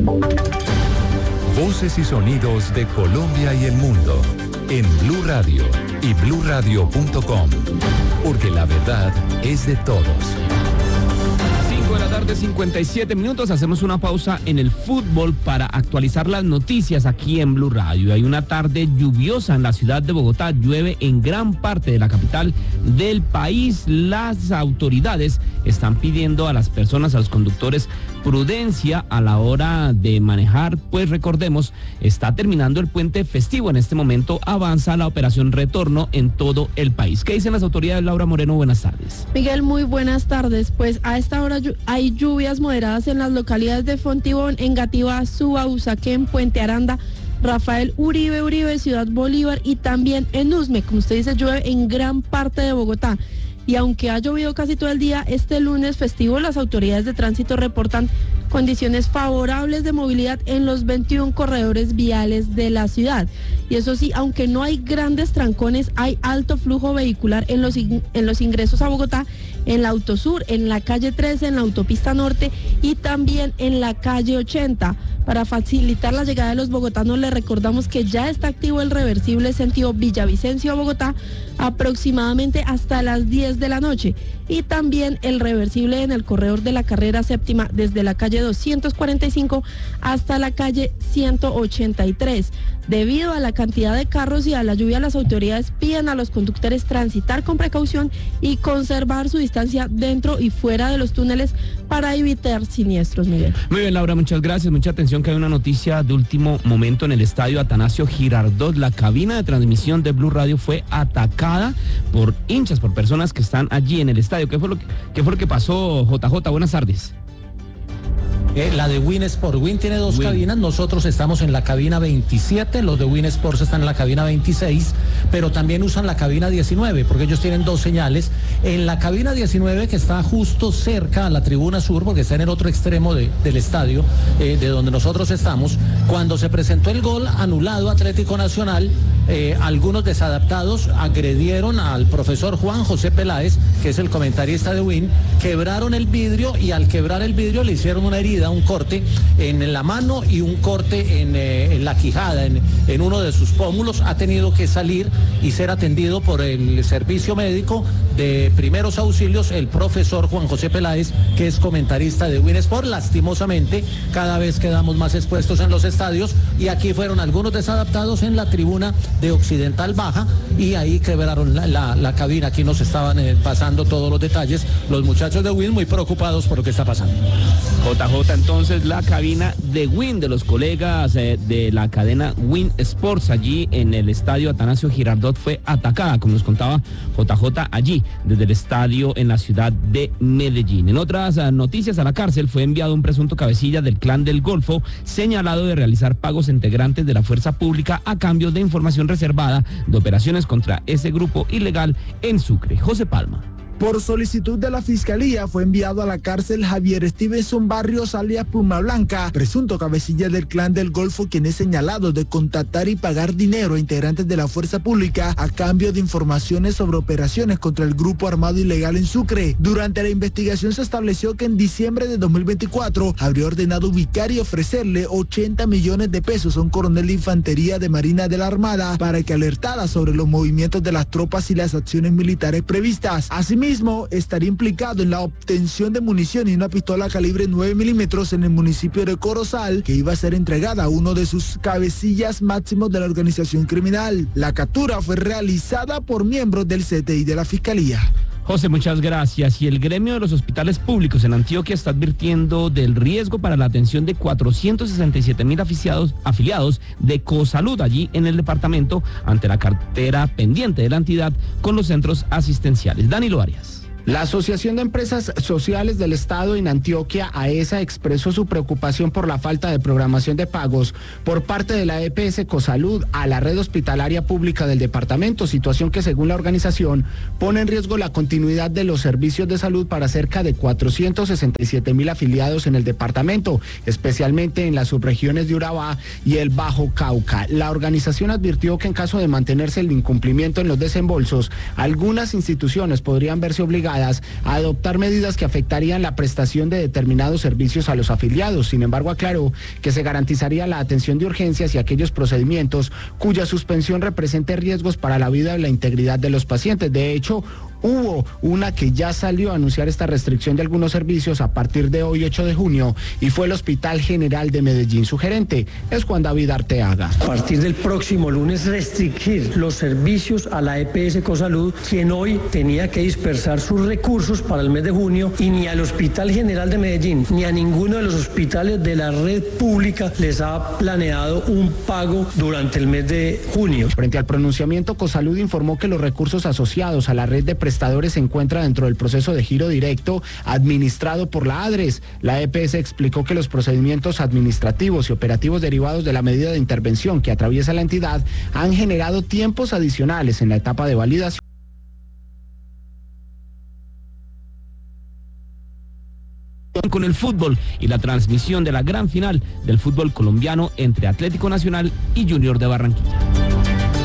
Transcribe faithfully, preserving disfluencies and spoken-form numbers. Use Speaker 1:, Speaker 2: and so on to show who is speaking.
Speaker 1: Voces y sonidos de Colombia y el mundo en Blue Radio y blue radio punto com, porque la verdad es de todos.
Speaker 2: cinco de la tarde, cincuenta y siete minutos. Hacemos una pausa en el fútbol para actualizar las noticias aquí en Blue Radio. Hay una tarde lluviosa en la ciudad de Bogotá. Llueve en gran parte de la capital del país. Las autoridades están pidiendo a las personas, a los conductores, prudencia a la hora de manejar, pues recordemos, está terminando el puente festivo. En este momento avanza la operación Retorno en todo el país. ¿Qué dicen las autoridades? Laura Moreno, buenas tardes.
Speaker 3: Miguel, muy buenas tardes. Pues a esta hora hay lluvias moderadas en las localidades de Fontibón, Engativá, Suba, Usaquén, Puente Aranda, Rafael Uribe Uribe, Ciudad Bolívar y también en Usme. Como usted dice, llueve en gran parte de Bogotá. Y aunque ha llovido casi todo el día, este lunes festivo las autoridades de tránsito reportan condiciones favorables de movilidad en los veintiún corredores viales de la ciudad. Y eso sí, aunque no hay grandes trancones, hay alto flujo vehicular en los, in- en los ingresos a Bogotá, en la Autosur, en la calle trece, en la autopista norte y también en la calle ochenta. Para facilitar la llegada de los bogotanos, les recordamos que ya está activo el reversible sentido Villavicencio a Bogotá aproximadamente hasta las diez de la noche y también el reversible en el corredor de la carrera séptima desde la calle doscientos cuarenta y cinco hasta la calle ciento ochenta y tres. Debido a la cantidad de carros y a la lluvia, las autoridades piden a los conductores transitar con precaución y conservar su distancia dentro y fuera de los túneles para evitar siniestros, Miguel.
Speaker 2: Muy bien, Laura, muchas gracias. Mucha atención que hay una noticia de último momento en el estadio Atanasio Girardot. La cabina de transmisión de Blue Radio fue atacada por hinchas, por personas que están allí en el estadio. ¿Qué fue lo que, qué fue lo que pasó, J J? Buenas tardes.
Speaker 4: Eh, la de Win Sport. Win tiene dos
Speaker 2: Win.
Speaker 4: cabinas, nosotros estamos en la cabina veintisiete, los de Win Sports están en la cabina veintiséis, pero también usan la cabina diecinueve, porque ellos tienen dos señales. En la cabina diecinueve, que está justo cerca a la tribuna sur, porque está en el otro extremo de, del estadio, eh, de donde nosotros estamos, cuando se presentó el gol anulado Atlético Nacional, eh, algunos desadaptados agredieron al profesor Juan José Peláez, que es el comentarista de Win, quebraron el vidrio y al quebrar el vidrio le hicieron una herida, un corte en la mano y un corte en, eh, en la quijada, en, en uno de sus pómulos. Ha tenido que salir y ser atendido por el servicio médico de primeros auxilios, el profesor Juan José Peláez, que es comentarista de Win Sport. Lastimosamente, cada vez quedamos más expuestos en los estadios y aquí fueron algunos desadaptados en la tribuna de Occidental Baja y ahí quebraron la, la, la cabina. Aquí nos estaban eh, pasando todos los detalles los muchachos de Win, muy preocupados por lo que está pasando.
Speaker 2: J J, entonces la cabina de Win, de los colegas eh, de la cadena Win Sports allí en el estadio Atanasio Girardot fue atacada, como nos contaba J J allí desde el estadio en la ciudad de Medellín. En otras uh, noticias, a la cárcel fue enviado un presunto cabecilla del Clan del Golfo señalado de realizar pagos a integrantes de la fuerza pública a cambio de información reservada de operaciones contra ese grupo ilegal en Sucre. José Palma.
Speaker 5: Por solicitud de la Fiscalía fue enviado a la cárcel Javier Stevenson Barrios alias Pluma Blanca, presunto cabecilla del Clan del Golfo, quien es señalado de contactar y pagar dinero a integrantes de la fuerza pública a cambio de informaciones sobre operaciones contra el grupo armado ilegal en Sucre. Durante la investigación se estableció que en diciembre de dos mil veinticuatro habría ordenado ubicar y ofrecerle ochenta millones de pesos a un coronel de infantería de Marina de la Armada para que alertara sobre los movimientos de las tropas y las acciones militares previstas. Asimismo, mismo estaría implicado en la obtención de munición y una pistola calibre nueve milímetros en el municipio de Corozal, que iba a ser entregada a uno de sus cabecillas máximos de la organización criminal. La captura fue realizada por miembros del C T I de la Fiscalía.
Speaker 2: José, muchas gracias. Y el gremio de los hospitales públicos en Antioquia está advirtiendo del riesgo para la atención de cuatrocientos sesenta y siete mil afiliados, afiliados de Cosalud allí en el departamento ante la cartera pendiente de la entidad con los centros asistenciales. Danilo Arias.
Speaker 6: La Asociación de Empresas Sociales del Estado en Antioquia, AESA, expresó su preocupación por la falta de programación de pagos por parte de la E P S Cosalud a la red hospitalaria pública del departamento, situación que según la organización pone en riesgo la continuidad de los servicios de salud para cerca de cuatrocientos sesenta y siete mil afiliados en el departamento, especialmente en las subregiones de Urabá y el Bajo Cauca. La organización advirtió que en caso de mantenerse el incumplimiento en los desembolsos, algunas instituciones podrían verse obligadas llamadas a adoptar medidas que afectarían la prestación de determinados servicios a los afiliados. Sin embargo, aclaró que se garantizaría la atención de urgencias y aquellos procedimientos cuya suspensión represente riesgos para la vida y la integridad de los pacientes. De hecho, hubo una que ya salió a anunciar esta restricción de algunos servicios a partir de hoy, ocho de junio, y fue el Hospital General de Medellín. Su gerente es Juan David Arteaga.
Speaker 7: A partir del próximo lunes restringir los servicios a la E P S Cosalud, quien hoy tenía que dispersar sus recursos para el mes de junio, y ni al Hospital General de Medellín ni a ninguno de los hospitales de la red pública les ha planeado un pago durante el mes de junio.
Speaker 6: Frente al pronunciamiento, Cosalud informó que los recursos asociados a la red de prestadores se encuentra dentro del proceso de giro directo administrado por la ADRES. La E P S explicó que los procedimientos administrativos y operativos derivados de la medida de intervención que atraviesa la entidad han generado tiempos adicionales en la etapa de validación.
Speaker 2: Con el fútbol y la transmisión de la gran final del fútbol colombiano entre Atlético Nacional y Junior de Barranquilla.